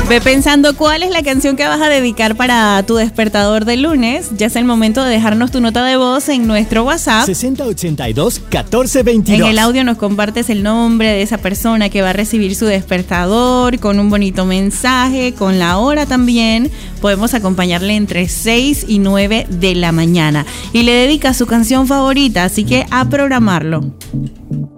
Ve pensando cuál es la canción que vas a dedicar para tu despertador de lunes. Ya es el momento de dejarnos tu nota de voz en nuestro WhatsApp. 6082-1422. En el audio nos compartes el nombre de esa persona que va a recibir su despertador con un bonito mensaje, con la hora también. Podemos acompañarle entre 6 y 9 de la mañana. Y le dedica su canción favorita, así que a programarlo.